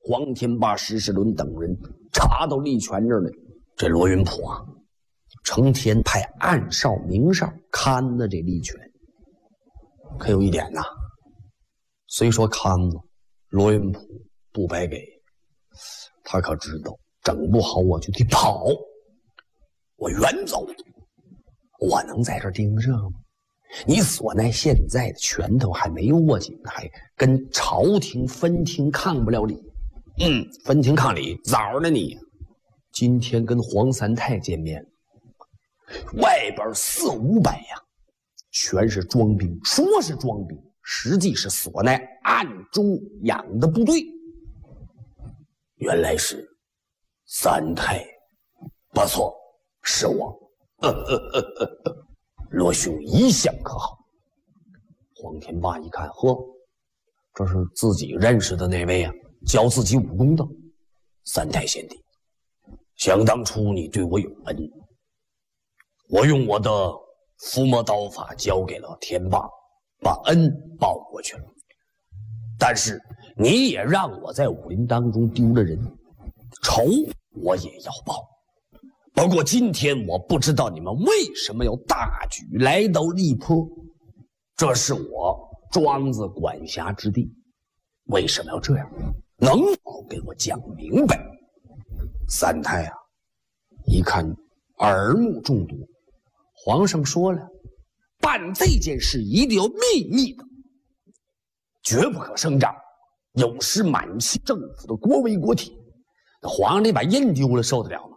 黄天霸、石世伦等人查到利权这儿来，这罗云普啊，成天派暗哨、明哨看着这利权。可有一点呐，虽说看着罗云普不白给，他可知道整不好我就得跑，我远走，我能在这儿盯着吗？你所奈现在的拳头还没握紧，还跟朝廷分庭抗不了礼。分庭抗礼早呢你。今天跟黄三太见面，外边400、500呀，全是装兵，说是装兵，实际是所奈暗中养的部队。原来是三太，不错，是我。罗兄一向可好？黄天霸一看，呵，这是自己认识的那位啊，教自己武功的三太贤弟。想当初你对我有恩，我用我的伏魔刀法交给了天霸，把恩报过去了。但是你也让我在武林当中丢了人，仇我也要报。不过今天我不知道你们为什么要大举来到荔坡，这是我庄子管辖之地，为什么要这样？能否给我讲明白？三太啊，一看耳目众多，皇上说了，办这件事一定要秘密的，绝不可声张，有失满清政府的国威国体。那皇上得把印丢了，受得了吗？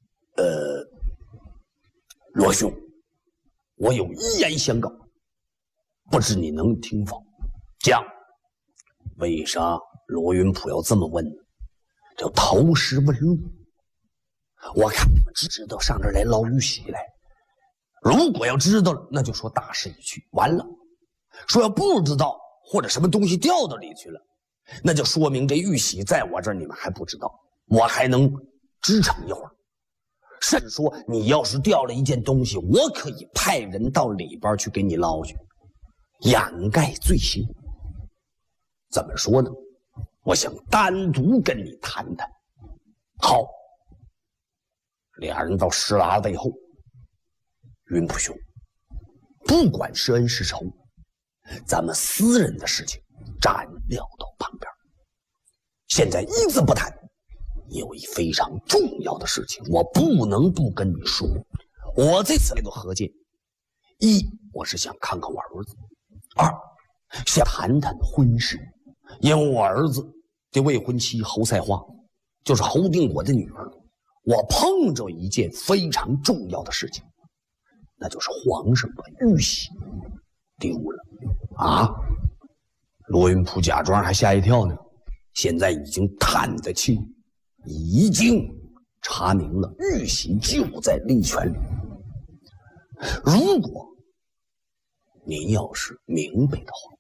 罗兄，我有一言相告，不知你能听否？讲。为啥罗云普要这么问呢？叫投石问路。我看你们知道上这儿来捞玉玺来，如果要知道了，那就说大势已去，完了；说要不知道，或者什么东西掉到里去了，那就说明这玉玺在我这儿你们还不知道，我还能支撑一会儿。甚至说你要是掉了一件东西，我可以派人到里边去给你捞去，掩盖罪行。怎么说呢？我想单独跟你谈谈。好，俩人到石栏背后。云普兄，不管是恩是仇，咱们私人的事情暂撂到旁边。现在一字不谈，有一非常重要的事情，我不能不跟你说。我这次来到河间，一，我是想看看我儿子；二，想谈谈婚事。因为我儿子的未婚妻侯赛花，就是侯定国的女儿，我碰着一件非常重要的事情，那就是皇上把玉玺丢了啊！罗云普假装还吓一跳呢，现在已经探得清，已经查明了玉玺就在利泉里。如果您要是明白的话，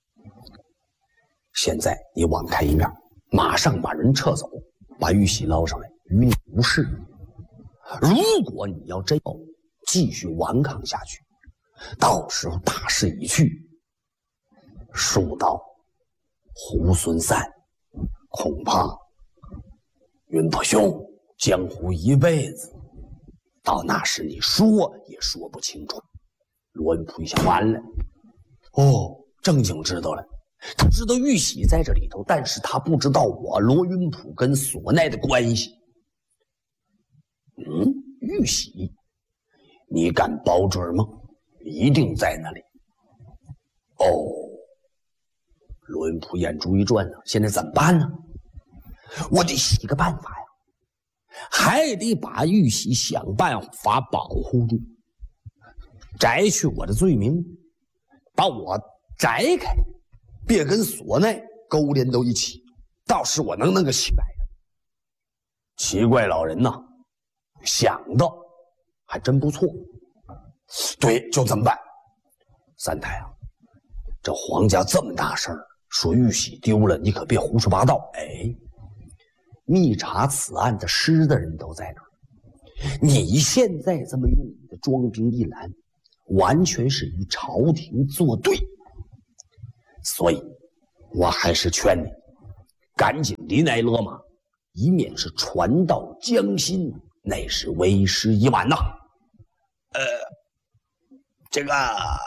现在你网开一面，马上把人撤走，把玉玺捞上来，与你无事。如果你要真要继续顽抗下去，到时候大势已去，树倒猢狲散，恐怕云普兄江湖一辈子，到那时你说也说不清楚。罗云普一想，完了，哦，正经知道了。他知道玉玺在这里头，但是他不知道我罗云普跟所奈的关系。玉玺，你敢保准吗？一定在那里。哦，罗云普眼珠一转呢，现在怎么办呢？我得想一个办法呀，还得把玉玺想办法保护住，摘去我的罪名，把我摘开。别跟所奈勾连到一起，倒是我能弄个清白的。奇怪老人呐，想的还真不错。对，就这么办。三太啊，这皇家这么大事儿，说玉玺丢了，你可别胡说八道。密查此案的师的人都在那儿，你现在这么用你的装兵一拦，完全是与朝廷作对。所以我还是劝你赶紧离来勒马，以免是传到江心，那是为时已晚呐。这个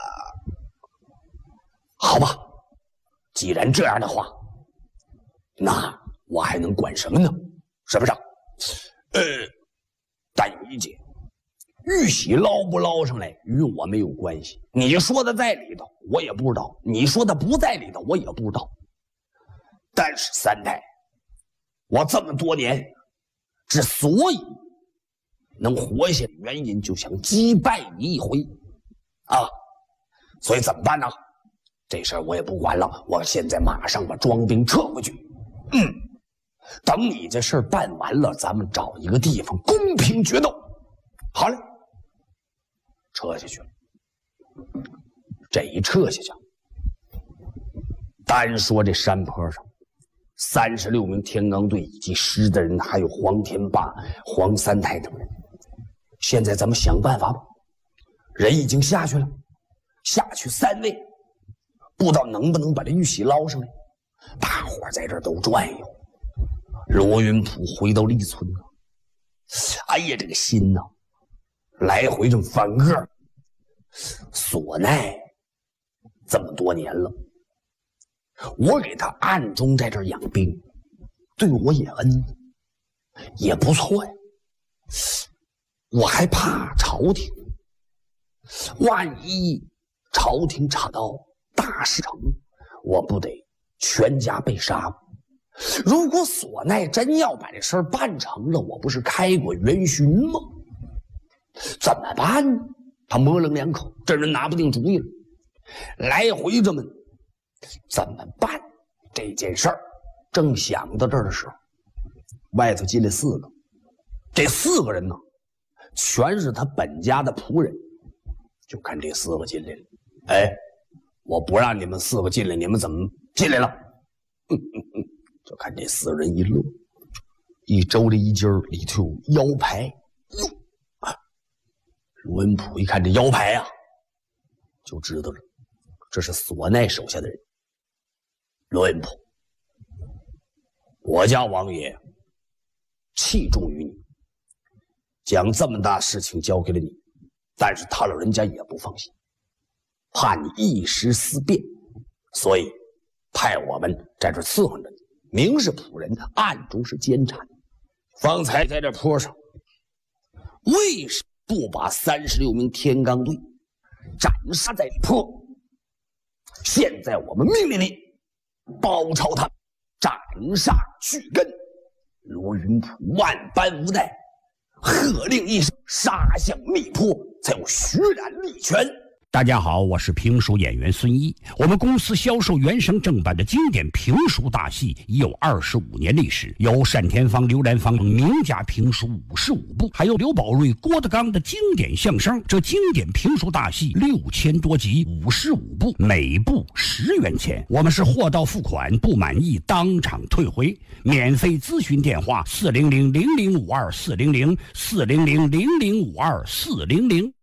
好吧，既然这样的话，那我还能管什么呢？是不是？但有一节，玉玺捞不捞上来与我没有关系。你说的在里头，我也不知道；你说的不在里头，我也不知道。但是三太，我这么多年之所以能活下的原因，就想击败你一回啊！所以怎么办呢？这事儿我也不管了，我现在马上把庄兵撤回去。等你这事儿办完了，咱们找一个地方公平决斗。好嘞，撤下去了。这一撤下去，单说这山坡上36名天罡队以及10的人，还有黄天霸、黄三太等人，现在咱们想办法吧。人已经下去了，下去3位，不知道能不能把这玉玺捞上来。大伙在这儿都转悠。罗云普回到立村了，哎呀，这个心呐，来回这么翻个。索奈这么多年了，我给他暗中在这儿养兵，对我也恩，也不错呀。我还怕朝廷，万一朝廷查到大事成，我不得全家被杀吗？如果索奈真要把这事儿办成了，我不是开国元勋吗？怎么办呢？他模棱两可，这人拿不定主意了，来回这么怎么办这件事儿？正想到这儿的时候，外头进来4个，这4个人呢，全是他本家的仆人。就看这4个进来了，哎，我不让你们4个进来，你们怎么进来了？就看这4人一乐，一周的一襟里头有腰牌。哟啊！罗文普一看这腰牌啊，就知道了，这是索奈手下的人。罗文普，我家王爷器重于你，将这么大事情交给了你，但是他老人家也不放心，怕你一时思变，所以派我们在这伺候着你，明是仆人，暗中是监察。方才在这坡上，为什么不把36名天罡队斩杀在里坡？现在我们命令你包抄他，斩杀去根。罗云普万般无奈，喝令一声，杀向密坡，才有徐冉力拳。 大家好，我是评书演员孙一。我们公司销售原声正版的经典评书大戏已有25年历史，有单田芳、刘兰芳名家评书55部，还有刘宝瑞、郭德纲的经典相声。这经典评书大戏6000多集，55部，每部10元钱。我们是货到付款，不满意当场退回。免费咨询电话：400-0052-400，400-0052-400。